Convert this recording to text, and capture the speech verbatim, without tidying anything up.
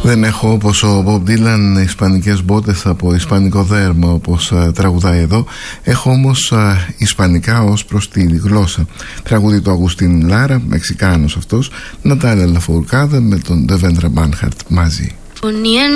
Δεν έχω όπως ο Bob Dylan ισπανικές μπότες από ισπανικό δέρμα όπως α, τραγουδάει εδώ. Έχω όμως α, ισπανικά ως προς τη γλώσσα. Τραγουδί του Αγουστίν Λάρα, Μεξικάνος αυτός, Νατάλια Λαφουρκάδα με τον Ντεβέντρα Μπάνχαρτ μαζί.